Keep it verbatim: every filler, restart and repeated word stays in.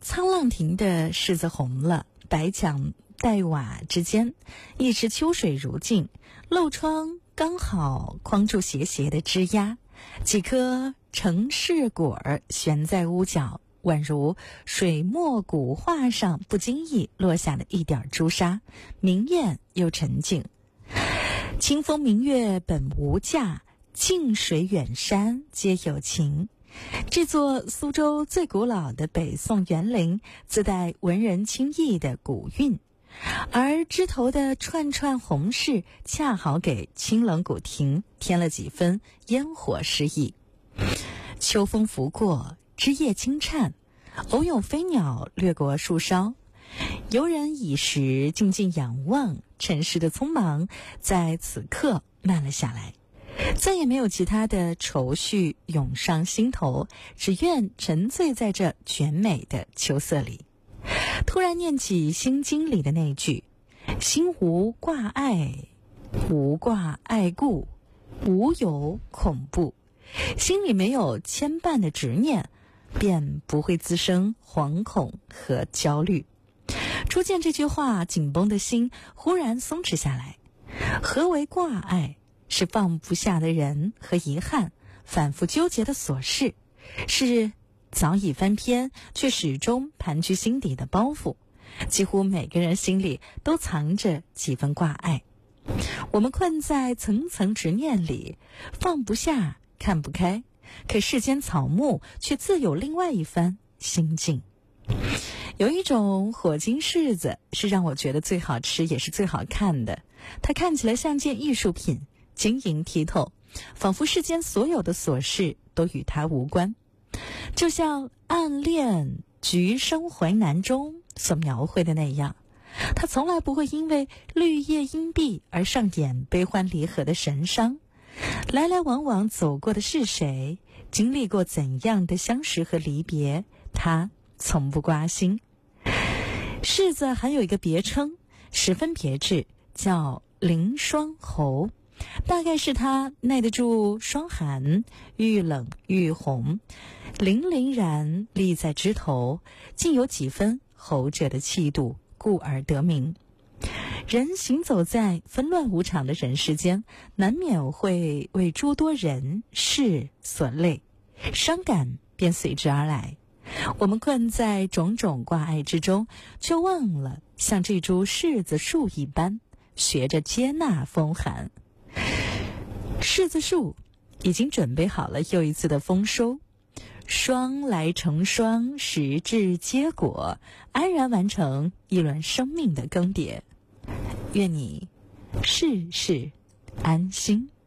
沧浪亭的柿子红了，白墙黛瓦之间，一池秋水如镜，漏窗刚好框住斜斜的枝桠，几颗橙柿果儿悬在屋角，宛如水墨古画上不经意落下的一点朱砂，明艳又沉静。清风明月本无价，近水远山皆有情。这座苏州最古老的北宋园林，自带文人清逸的古韵，而枝头的串串红柿恰好给清冷古亭添了几分烟火诗意。秋风拂过，枝叶轻颤，偶有飞鸟掠过树梢，游人倚石静静仰望，尘世的匆忙在此刻慢了下来，再也没有其他的愁绪涌上心头，只愿沉醉在这全美的秋色里。突然念起《心经》里的那句：心无挂碍，无挂碍故，无有恐怖。心里没有牵绊的执念，便不会滋生惶恐和焦虑。初见这句话，紧绷的心忽然松弛下来。何为挂碍？是放不下的人和遗憾，反复纠结的琐事，是早已翻篇却始终盘踞心底的包袱。几乎每个人心里都藏着几分挂碍，我们困在层层执念里，放不下，看不开，可世间草木却自有另外一番心境。有一种火晶柿子是让我觉得最好吃也是最好看的，它看起来像件艺术品，晶莹剔透，仿佛世间所有的琐事都与它无关。就像《暗恋橘生淮南》中所描绘的那样，它从来不会因为绿叶阴蔽而上演悲欢离合的神伤。来来往往走过的是谁，经历过怎样的相识和离别，它从不挂心。柿子还有一个别称，十分别致，叫凌霜侯，大概是它耐得住霜寒，遇冷遇红，凛凛然立在枝头，竟有几分侯者的气度，故而得名。人行走在纷乱无常的人世间，难免会为诸多人事所累，伤感便随之而来。我们困在种种挂碍之中，却忘了像这株柿子树一般，学着接纳风寒。柿子树已经准备好了又一次的丰收，霜来成霜，时至结果，安然完成一轮生命的更迭。愿你事事安心。